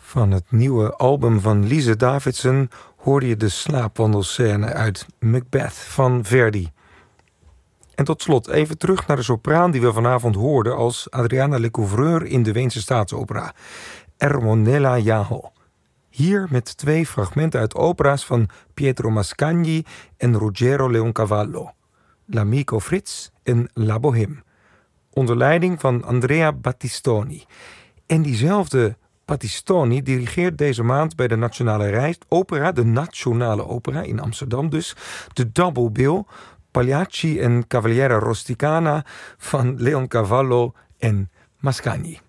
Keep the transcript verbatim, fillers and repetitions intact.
Van het nieuwe album van Lise Davidsen hoorde je de slaapwandelscène uit Macbeth van Verdi. En tot slot even terug naar de sopraan die we vanavond hoorden als Adriana Lecouvreur in de Weense Staatsopera, Ermonella Jaho. Hier met twee fragmenten uit opera's van Pietro Mascagni en Ruggero Leoncavallo, L'Amico Fritz en La Bohème, onder leiding van Andrea Battistoni. En diezelfde Battistoni dirigeert deze maand bij de Nationale Reis Opera, de Nationale Opera in Amsterdam dus, de double bill Pagliacci en Cavaliera Rusticana van Leoncavallo en Mascagni.